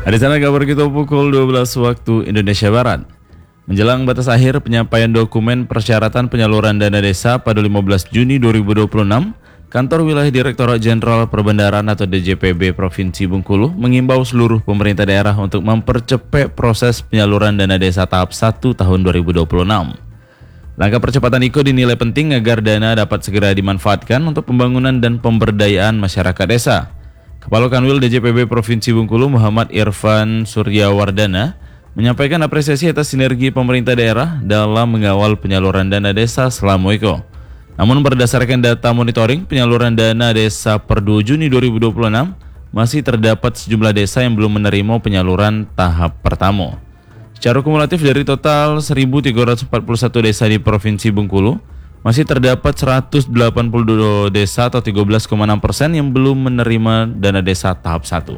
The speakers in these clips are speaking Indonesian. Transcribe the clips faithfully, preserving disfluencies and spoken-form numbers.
Di sana kabar kita pukul dua belas waktu Indonesia Barat. Menjelang batas akhir penyampaian dokumen persyaratan penyaluran dana desa pada lima belas Juni dua ribu dua puluh enam, Kantor Wilayah Direktorat Jenderal Perbendaharaan atau D J P B Provinsi Bengkulu mengimbau seluruh pemerintah daerah untuk mempercepat proses penyaluran dana desa tahap satu tahun dua ribu dua puluh enam. Langkah percepatan I K O dinilai penting agar dana dapat segera dimanfaatkan untuk pembangunan dan pemberdayaan masyarakat desa. Kepala Kanwil D J P B Provinsi Bengkulu Muhammad Irfan Suryawardana menyampaikan apresiasi atas sinergi pemerintah daerah dalam mengawal penyaluran dana desa selama I K O. Namun berdasarkan data monitoring penyaluran dana desa per dua Juni dua ribu dua puluh enam, masih terdapat sejumlah desa yang belum menerima penyaluran tahap pertama. Secara kumulatif dari total seribu tiga ratus empat puluh satu desa di Provinsi Bengkulu, masih terdapat seratus delapan puluh dua desa atau tiga belas koma enam persen yang belum menerima dana desa tahap satu.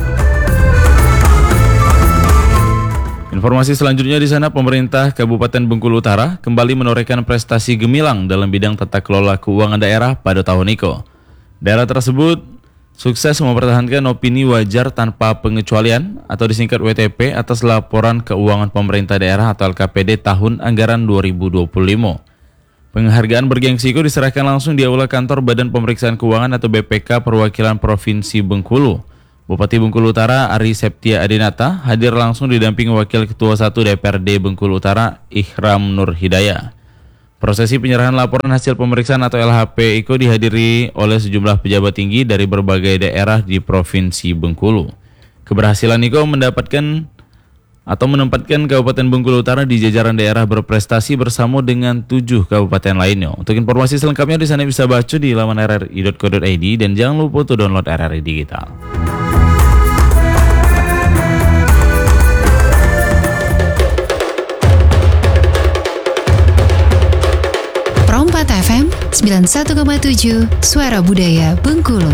Informasi selanjutnya di sana, pemerintah Kabupaten Bengkulu Utara kembali menorehkan prestasi gemilang dalam bidang tata kelola keuangan daerah pada tahun I K O. Daerah tersebut sukses mempertahankan opini wajar tanpa pengecualian atau disingkat W T P atas laporan keuangan pemerintah daerah atau L K P D tahun anggaran dua ribu dua puluh lima. Penghargaan bergengsi I K O diserahkan langsung di Aula Kantor Badan Pemeriksaan Keuangan atau B P K Perwakilan Provinsi Bengkulu. Bupati Bengkulu Utara Ari Septia Adinata hadir langsung didampingi Wakil Ketua satu D P R D Bengkulu Utara Ihram Nur Hidayah. Prosesi penyerahan laporan hasil pemeriksaan atau L H P I K O dihadiri oleh sejumlah pejabat tinggi dari berbagai daerah di Provinsi Bengkulu. Keberhasilan I K O mendapatkan atau menempatkan Kabupaten Bengkulu Utara di jajaran daerah berprestasi bersama dengan tujuh kabupaten lainnya. Untuk informasi selengkapnya di sana bisa baca di laman r r i dot co dot i d dan jangan lupa untuk download R R I Digital. F M sembilan puluh satu koma tujuh Suara Budaya Bengkulu.